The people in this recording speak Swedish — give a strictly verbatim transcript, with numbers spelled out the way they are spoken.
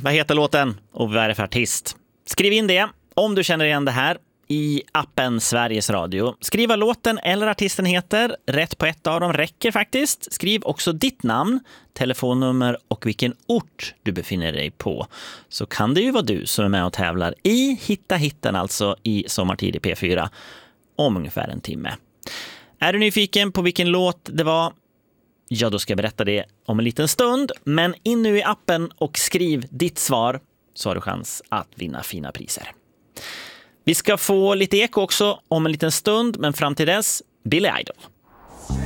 vad heter låten och vad är det för artist? Skriv in det om du känner igen det här i appen Sveriges Radio. Skriv vad låten eller artisten heter. Rätt på ett av dem räcker faktiskt. Skriv också ditt namn, telefonnummer och vilken ort du befinner dig på. Så kan det ju vara du som är med och tävlar i Hitta hitten, alltså i Sommartid i P fyra om ungefär en timme. Är du nyfiken på vilken låt det var? Ja, då ska jag berätta det om en liten stund. Men in nu i appen och skriv ditt svar så har du chans att vinna fina priser. Vi ska få lite eko också om en liten stund, men fram till dess, Billy Idol.